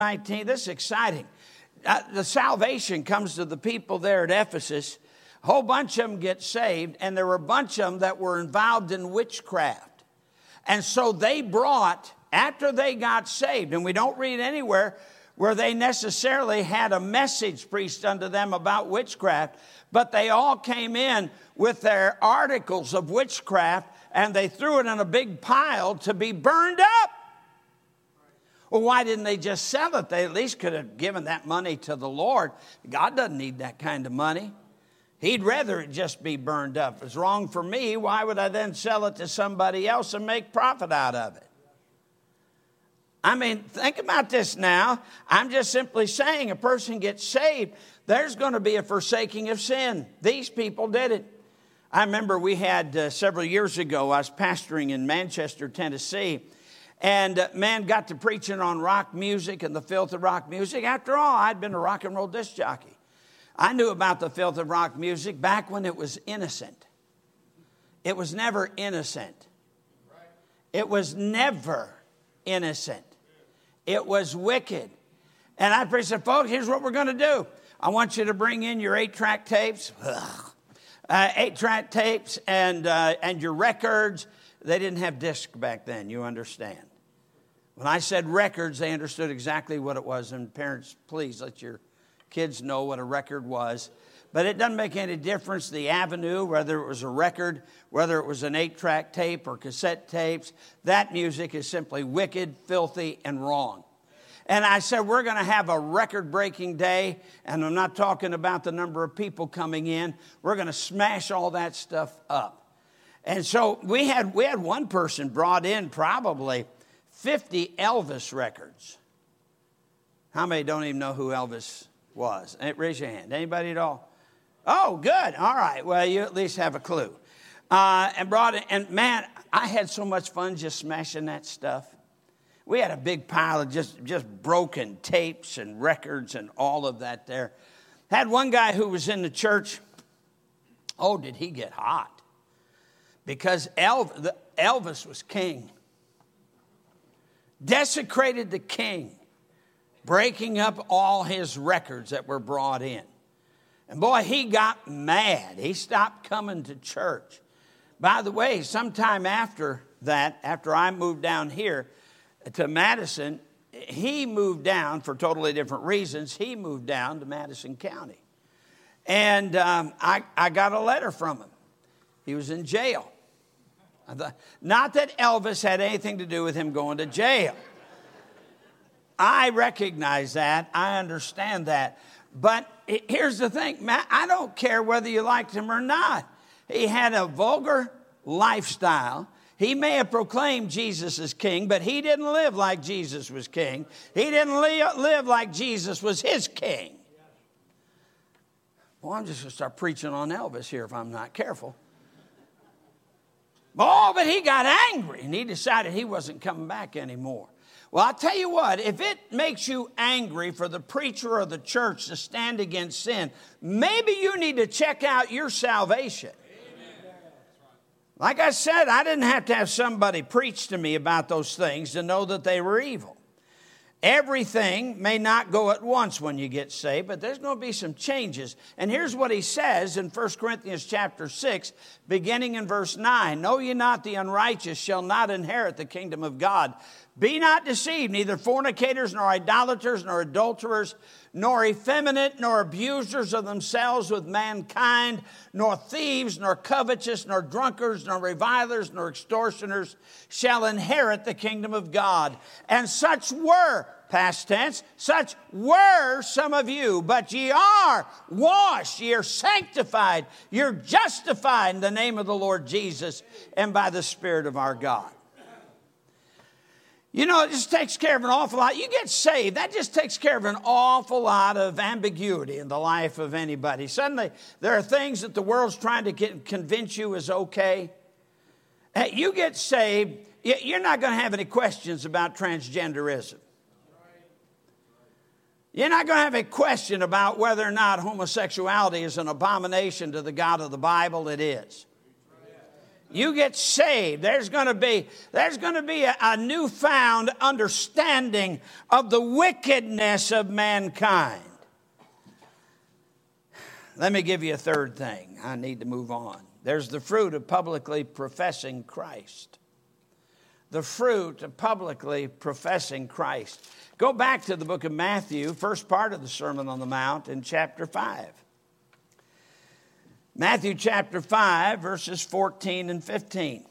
19, this is exciting. The salvation comes to the people there at Ephesus. A whole bunch of them get saved, and there were a bunch of them that were involved in witchcraft. And so they brought, after they got saved, and we don't read anywhere where they necessarily had a message preached unto them about witchcraft, but they all came in with their articles of witchcraft, and they threw it in a big pile to be burned up. Well, why didn't they just sell it? They at least could have given that money to the Lord. God doesn't need that kind of money. He'd rather it just be burned up. If it's wrong for me, why would I then sell it to somebody else and make profit out of it? I mean, think about this now. I'm just simply saying a person gets saved, there's going to be a forsaking of sin. These people did it. I remember we had several years ago, I was pastoring in Manchester, Tennessee, and man got to preaching on rock music and the filth of rock music. After all, I'd been a rock and roll disc jockey. I knew about the filth of rock music back when it was innocent. It was never innocent. It was never innocent. It was wicked. And I said, folks, here's what we're going to do. I want you to bring in your 8-track tapes. 8-track tapes and your records. They didn't have discs back then, you understand. When I said records, they understood exactly what it was. And parents, please let your kids know what a record was. But it doesn't make any difference, the avenue, whether it was a record, whether it was an 8-track tape or cassette tapes. That music is simply wicked, filthy, and wrong. And I said, we're going to have a record-breaking day. And I'm not talking about the number of people coming in. We're going to smash all that stuff up. And so we had one person brought in probably 50 Elvis records. How many don't even know who Elvis was? Raise your hand. Anybody at all? Oh, good. All right. Well, you at least have a clue. And brought it. And man, I had so much fun just smashing that stuff. We had a big pile of just broken tapes and records and all of that there. Had one guy who was in the church. Oh, did he get hot? Because Elvis was king. Desecrated the king, breaking up all his records that were brought in. And boy, he got mad. He stopped coming to church. By the way, sometime after that, after I moved down here to Madison, he moved down for totally different reasons. He moved down to Madison County. And I got a letter from him. He was in jail. Not that Elvis had anything to do with him going to jail. I recognize that. I understand that. But here's the thing, Matt, I don't care whether you liked him or not. He had a vulgar lifestyle. He may have proclaimed Jesus as king, but he didn't live like Jesus was king. He didn't live like Jesus was his king. Well, I'm just going to start preaching on Elvis here if I'm not careful. Oh, but he got angry, and he decided he wasn't coming back anymore. Well, I'll tell you what, if it makes you angry for the preacher or the church to stand against sin, maybe you need to check out your salvation. Amen. Like I said, I didn't have to have somebody preach to me about those things to know that they were evil. Everything may not go at once when you get saved, but there's going to be some changes. And here's what he says in 1 Corinthians chapter 6, beginning in verse 9. Know ye not the unrighteous shall not inherit the kingdom of God. Be not deceived, neither fornicators, nor idolaters, nor adulterers, nor effeminate, nor abusers of themselves with mankind, nor thieves, nor covetous, nor drunkards, nor revilers, nor extortioners shall inherit the kingdom of God. And such were, past tense, such were some of you, but ye are washed, ye are sanctified, you're justified in the name of the Lord Jesus and by the Spirit of our God. You know, it just takes care of an awful lot. You get saved, that just takes care of an awful lot of ambiguity in the life of anybody. Suddenly, there are things that the world's trying to convince you is okay. You get saved, you're not going to have any questions about transgenderism. You're not going to have a question about whether or not homosexuality is an abomination to the God of the Bible. It is. You get saved. There's going to be a newfound understanding of the wickedness of mankind. Let me give you a third thing. I need to move on. There's the fruit of publicly professing Christ. The fruit of publicly professing Christ. Go back to the book of Matthew, first part of the Sermon on the Mount in chapter 5. Matthew chapter 5, verses 14 and 15.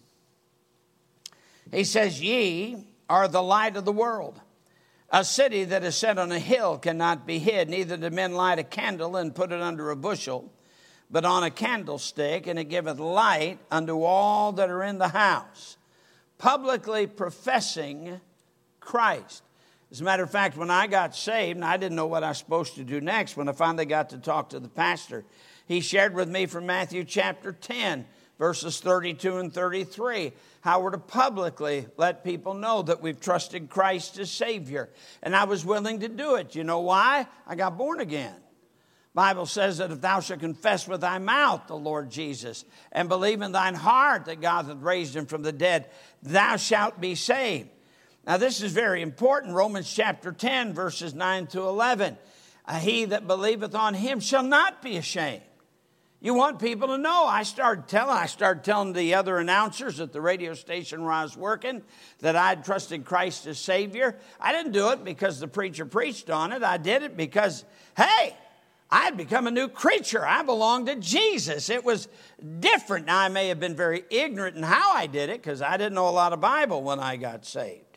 He says, "Ye are the light of the world. A city that is set on a hill cannot be hid. Neither do men light a candle and put it under a bushel, but on a candlestick, and it giveth light unto all that are in the house." Publicly professing Christ. As a matter of fact, when I got saved, and I didn't know what I was supposed to do next, when I finally got to talk to the pastor, he shared with me from Matthew chapter 10, verses 32 and 33, how we're to publicly let people know that we've trusted Christ as Savior. And I was willing to do it. You know why? I got born again. Bible says that if thou shalt confess with thy mouth the Lord Jesus and believe in thine heart that God hath raised him from the dead, thou shalt be saved. Now this is very important. Romans chapter 10, verses 9 to 11. He that believeth on him shall not be ashamed. You want people to know. I started telling the other announcers at the radio station where I was working that I'd trusted Christ as Savior. I didn't do it because the preacher preached on it. I did it because, hey, I had become a new creature. I belonged to Jesus. It was different. Now, I may have been very ignorant in how I did it because I didn't know a lot of Bible when I got saved.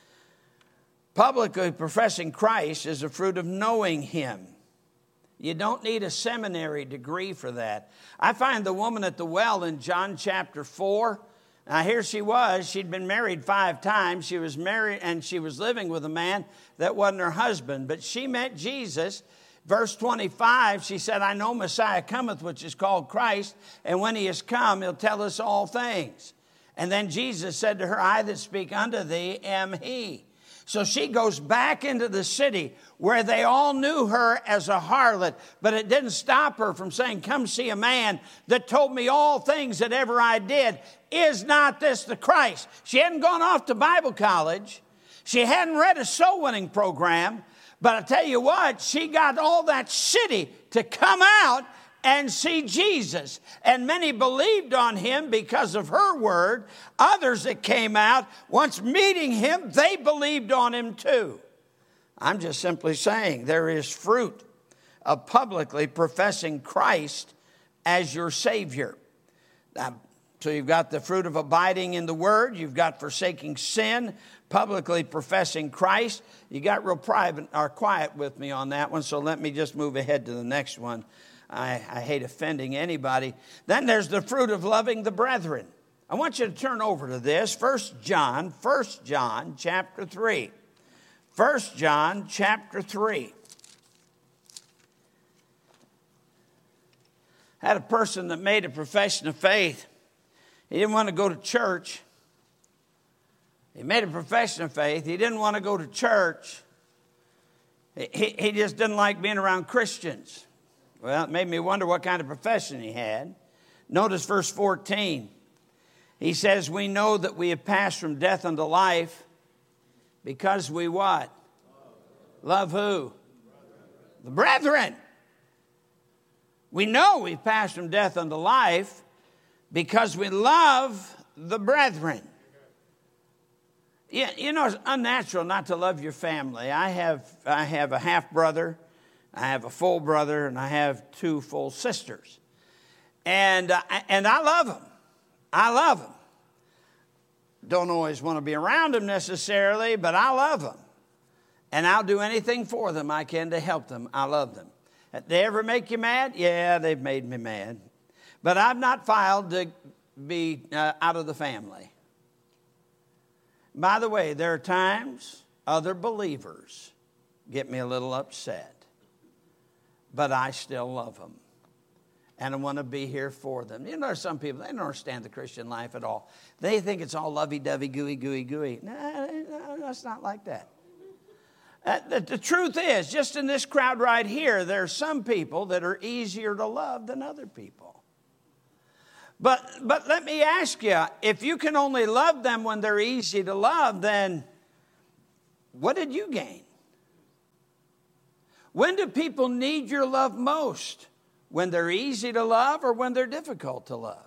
Publicly professing Christ is a fruit of knowing him. You don't need a seminary degree for that. I find the woman at the well in John chapter 4. Now here she was. She'd been married 5 times. She was married and she was living with a man that wasn't her husband. But she met Jesus. Verse 25, she said, "I know Messiah cometh, which is called Christ. And when he is come, he'll tell us all things." And then Jesus said to her, "I that speak unto thee am he." So she goes back into the city where they all knew her as a harlot, but it didn't stop her from saying, "Come see a man that told me all things that ever I did. Is not this the Christ?" She hadn't gone off to Bible college. She hadn't read a soul winning program. But I tell you what, she got all that city to come out and see Jesus. And many believed on him because of her word. Others that came out, once meeting him, they believed on him too. I'm just simply saying there is fruit of publicly professing Christ as your Savior. So you've got the fruit of abiding in the word. You've got forsaking sin, publicly professing Christ. You got real private or quiet with me on that one, so let me just move ahead to the next one. I hate offending anybody. Then there's the fruit of loving the brethren. I want you to turn over to this. 1 John chapter 3. 1 John chapter 3. I had a person that made a profession of faith. He didn't want to go to church. He made a profession of faith. He didn't want to go to church. He just didn't like being around Christians. Well, it made me wonder what kind of profession he had. Notice verse 14. He says, "We know that we have passed from death unto life because we" what? Love who? The brethren. We know we've passed from death unto life because we love the brethren. Yeah, you know, it's unnatural not to love your family. I have a half brother, I have a full brother, and I have 2 full sisters. And I love them. I love them. Don't always want to be around them necessarily, but I love them. And I'll do anything for them I can to help them. I love them. They ever make you mad? Yeah, they've made me mad. But I've not filed to be out of the family. By the way, there are times other believers get me a little upset. But I still love them. And I want to be here for them. You know, there's some people, they don't understand the Christian life at all. They think it's all lovey-dovey, gooey. No, it's not like that. The truth is, just in this crowd right here, there are some people that are easier to love than other people. But let me ask you, if you can only love them when they're easy to love, then what did you gain? When do people need your love most? When they're easy to love or when they're difficult to love?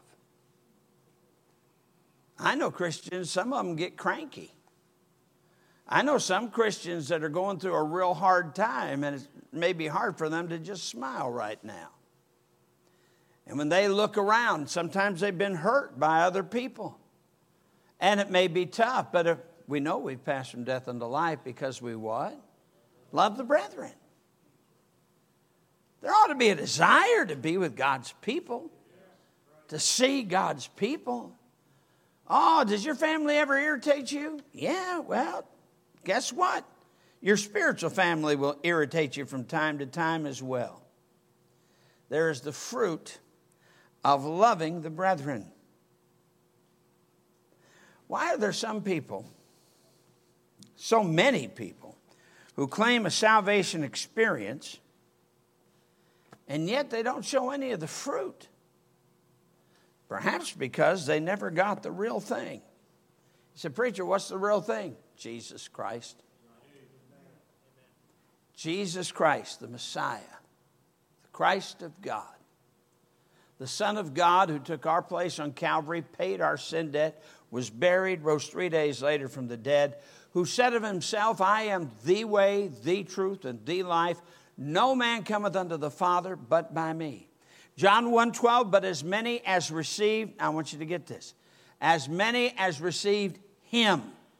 I know Christians, some of them get cranky. I know some Christians that are going through a real hard time, and it may be hard for them to just smile right now. And when they look around, sometimes they've been hurt by other people. And it may be tough, but if we know we've passed from death unto life because we what? Love the brethren. There ought to be a desire to be with God's people, to see God's people. Oh, does your family ever irritate you? Yeah, well, guess what? Your spiritual family will irritate you from time to time as well. There is the fruit of loving the brethren. Why are there some people, so many people, who claim a salvation experience, and yet they don't show any of the fruit? Perhaps because they never got the real thing. He said, preacher, what's the real thing? Jesus Christ. Jesus Christ, the Messiah, the Christ of God, the Son of God who took our place on Calvary, paid our sin debt, was buried, rose 3 days later from the dead, who said of himself, I am the way, the truth, and the life. No man cometh unto the Father but by me. John 1:12, but as many as received, I want you to get this, as many as received him,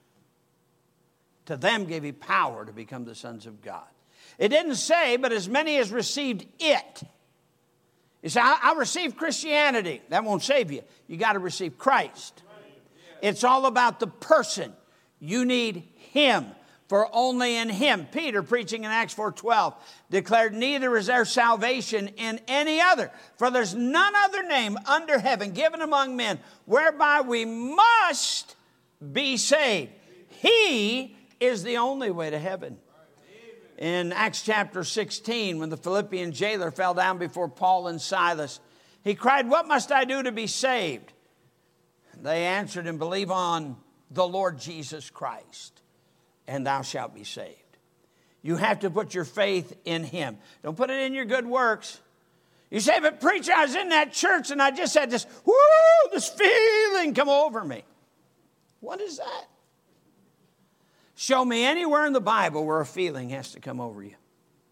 to them gave he power to become the sons of God. It didn't say, but as many as received it. You say, I received Christianity. That won't save you. You got to receive Christ. It's all about the person. You need him. For only in him, Peter, preaching in Acts 4:12, declared, neither is there salvation in any other. For there's none other name under heaven given among men whereby we must be saved. He is the only way to heaven. In Acts chapter 16, when the Philippian jailer fell down before Paul and Silas, he cried, what must I do to be saved? They answered him, believe on the Lord Jesus Christ, and thou shalt be saved. You have to put your faith in him. Don't put it in your good works. You say, but preacher, I was in that church and I just had this feeling come over me. What is that? Show me anywhere in the Bible where a feeling has to come over you.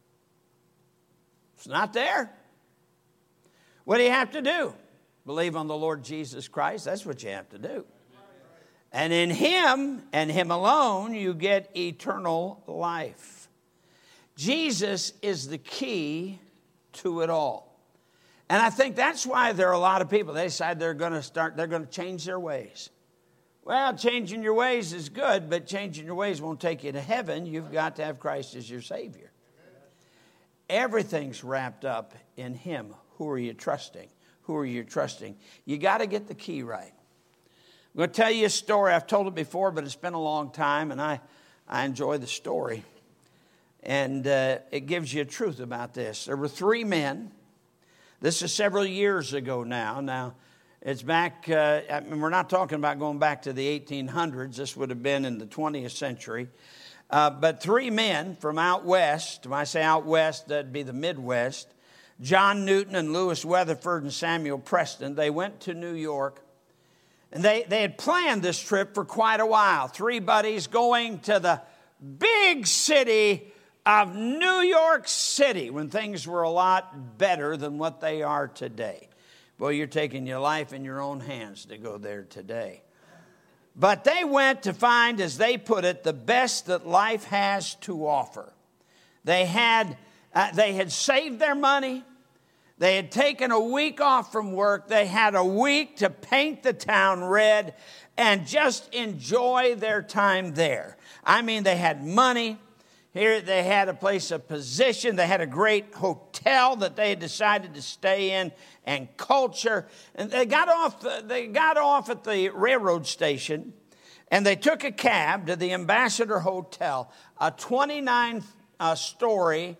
It's not there. What do you have to do? Believe on the Lord Jesus Christ. That's what you have to do. And in him and him alone, you get eternal life. Jesus is the key to it all. And I think that's why there are a lot of people, they decide they're going to change their ways. Well, changing your ways is good, but changing your ways won't take you to heaven. You've got to have Christ as your Savior. Everything's wrapped up in him. Who are you trusting? Who are you trusting? You got to get the key right. I'm going to tell you a story. I've told it before, but it's been a long time, and I enjoy the story. And it gives you a truth about this. There were 3 men. This is several years ago now. Now, it's back, we're not talking about going back to the 1800s. This would have been in the 20th century. But 3 men from out west, when I say out west, that'd be the Midwest, John Newton and Lewis Weatherford and Samuel Preston, they went to New York. And they had planned this trip for quite a while. 3 buddies going to the big city of New York City when things were a lot better than what they are today. Boy, you're taking your life in your own hands to go there today. But they went to find, as they put it, the best that life has to offer. They had saved their money. They had taken a week off from work. They had a week to paint the town red and just enjoy their time there. I mean, they had money. Here they had a place of position. They had a great hotel that they had decided to stay in, and culture. And they got off at the railroad station, and they took a cab to the Ambassador Hotel, a 29-story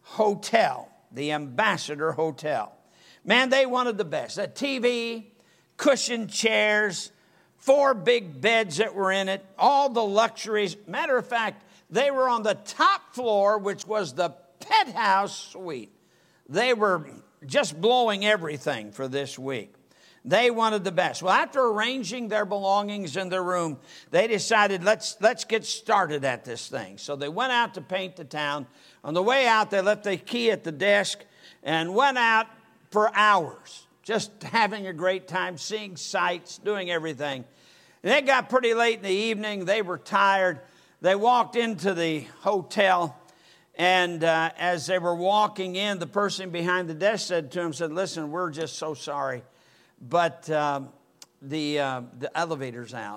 hotel, the Ambassador Hotel. Man, they wanted the best. A TV, cushioned chairs, 4 big beds that were in it, all the luxuries. Matter of fact, they were on the top floor, which was the penthouse suite. They were just blowing everything for this week. They wanted the best. Well, after arranging their belongings in their room, they decided, let's get started at this thing. So they went out to paint the town. On the way out, they left the key at the desk and went out for hours, just having a great time, seeing sights, doing everything. And it got pretty late in the evening. They were tired. They walked into the hotel, and as they were walking in, the person behind the desk said to him, listen, we're just so sorry, but the elevator's out.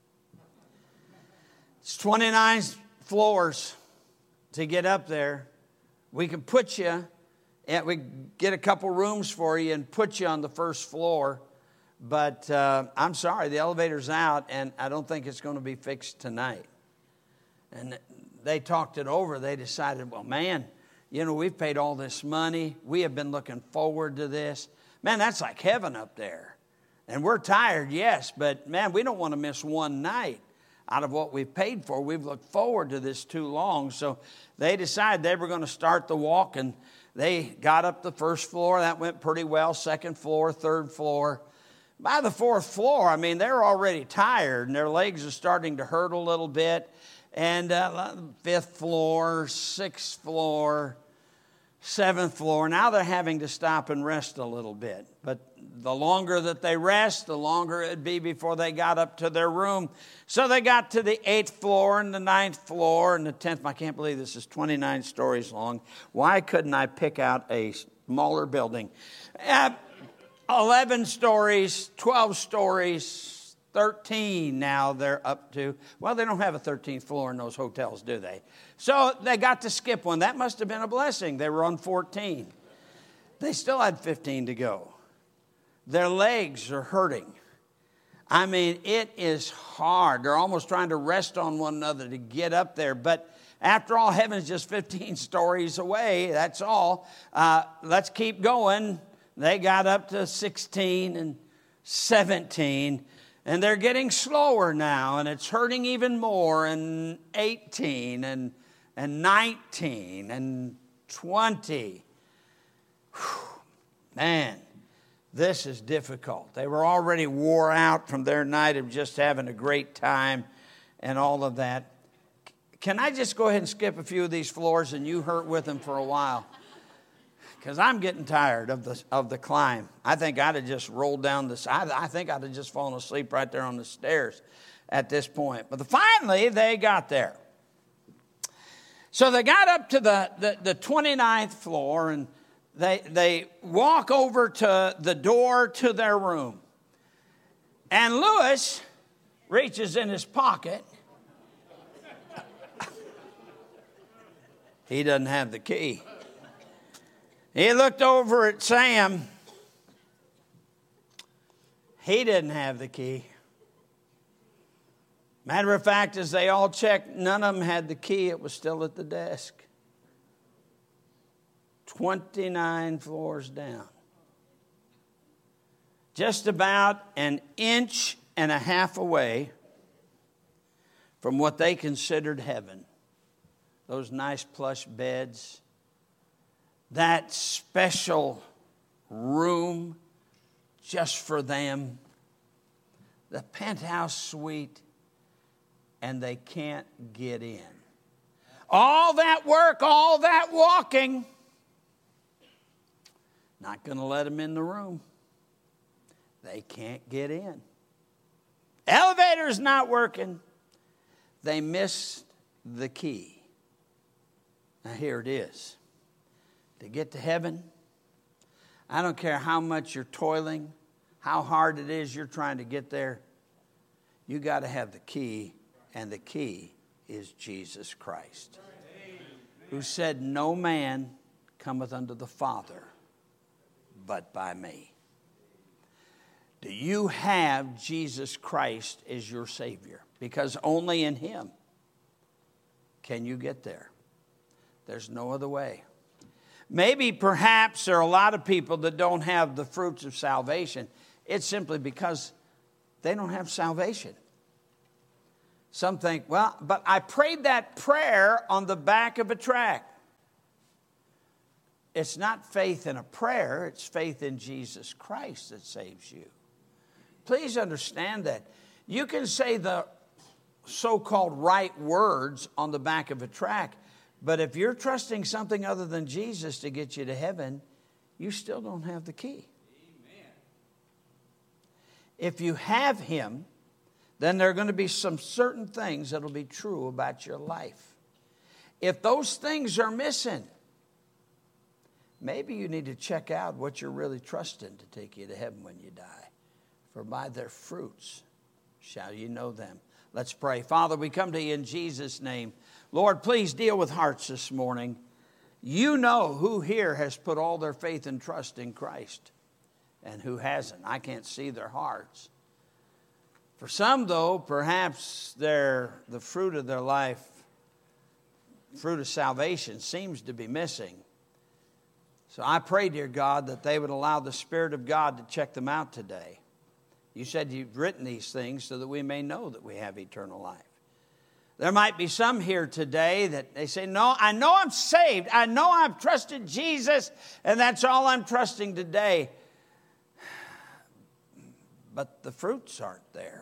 It's 29 floors to get up there. We can put you, and we get a couple rooms for you and put you on the first floor. But I'm sorry, the elevator's out, and I don't think it's going to be fixed tonight. And they talked it over. They decided, well, man, we've paid all this money. We have been looking forward to this. Man, that's like heaven up there. And we're tired, yes, but man, we don't want to miss one night out of what we've paid for. We've looked forward to this too long. So they decided they were going to start the walk, and they got up the first floor. That went pretty well. Second floor, third floor. By the fourth floor, they're already tired, and their legs are starting to hurt a little bit. And fifth floor, sixth floor, seventh floor. Now they're having to stop and rest a little bit. But the longer that they rest, the longer it'd be before they got up to their room. So they got to the 8th floor and the 9th floor and the 10th. I can't believe this is 29 stories long. Why couldn't I pick out a smaller building? 11 stories, 12 stories, 13 now they're up to. Well, they don't have a 13th floor in those hotels, do they? So they got to skip one. That must have been a blessing. They were on 14. They still had 15 to go. Their legs are hurting. It is hard. They're almost trying to rest on one another to get up there. But after all, heaven's just 15 stories away. That's all. Let's keep going. They got up to 16 and 17, and they're getting slower now, and it's hurting even more, and 18 and 19 and 20. Whew. Man, this is difficult. They were already wore out from their night of just having a great time and all of that. Can I just go ahead and skip a few of these floors and you hurt with them for a while? Because I'm getting tired of the climb. I think I'd have just rolled down I think I'd have just fallen asleep right there on the stairs at this point. But finally, they got there. So they got up to the 29th floor, and they walk over to the door to their room. And Lewis reaches in his pocket. He doesn't have the key. He looked over at Sam. He didn't have the key. Matter of fact, as they all checked, none of them had the key. It was still at the desk. 29 floors down. Just about an inch and a half away from what they considered heaven. Those nice plush beds. That special room just for them. The penthouse suite. And they can't get in. All that work, all that walking. Not going to let them in the room. They can't get in. Elevator's not working. They missed the key. Now here it is. To get to heaven, I don't care how much you're toiling, how hard it is you're trying to get there, you got to have the key, and the key is Jesus Christ, who said, "No man cometh unto the Father but by me." Do you have Jesus Christ as your Savior? Because only in Him can you get there. There's no other way. Maybe perhaps there are a lot of people that don't have the fruits of salvation. It's simply because they don't have salvation. Some think, well, but I prayed that prayer on the back of a tract. It's not faith in a prayer, it's faith in Jesus Christ that saves you. Please understand that. You can say the so-called right words on the back of a tract, but if you're trusting something other than Jesus to get you to heaven, you still don't have the key. Amen. If you have Him, then there are going to be some certain things that will be true about your life. If those things are missing, maybe you need to check out what you're really trusting to take you to heaven when you die. For by their fruits shall you know them. Let's pray. Father, we come to you in Jesus' name. Lord, please deal with hearts this morning. You know who here has put all their faith and trust in Christ and who hasn't. I can't see their hearts. For some, though, perhaps the fruit of their life, fruit of salvation, seems to be missing. So I pray, dear God, that they would allow the Spirit of God to check them out today. You said you've written these things so that we may know that we have eternal life. There might be some here today that they say, no, I know I'm saved. I know I've trusted Jesus, and that's all I'm trusting today. But the fruits aren't there.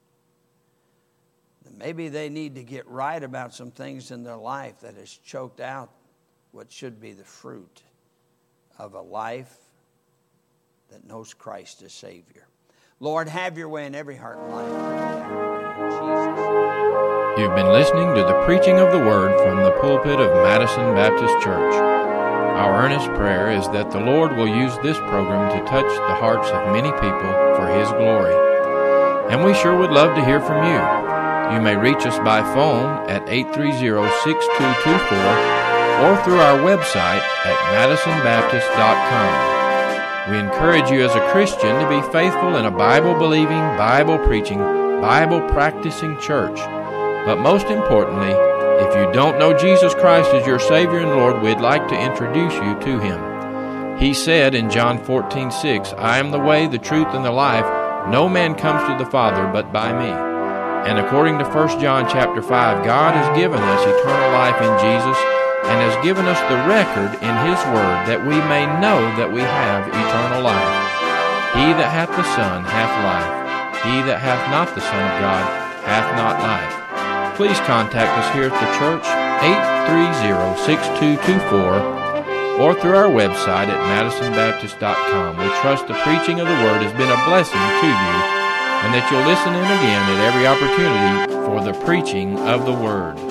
Maybe they need to get right about some things in their life that has choked out what should be the fruit of a life that knows Christ as Savior. Lord, have your way in every heart and life. Jesus. You've been listening to the preaching of the Word from the pulpit of Madison Baptist Church. Our earnest prayer is that the Lord will use this program to touch the hearts of many people for His glory. And we sure would love to hear from you. You may reach us by phone at 830-6224 or through our website at madisonbaptist.com. We encourage you as a Christian to be faithful in a Bible-believing, Bible-preaching, Bible-practicing church. But most importantly, if you don't know Jesus Christ as your Savior and Lord, we'd like to introduce you to Him. He said in John 14:6, I am the way, the truth, and the life. No man comes to the Father but by me. And according to 1 John chapter 5, God has given us eternal life in Jesus and has given us the record in His Word that we may know that we have eternal life. He that hath the Son hath life. He that hath not the Son of God hath not life. Please contact us here at the church, 830-6224, or through our website at madisonbaptist.com. We trust the preaching of the Word has been a blessing to you, and that you'll listen in again at every opportunity for the preaching of the Word.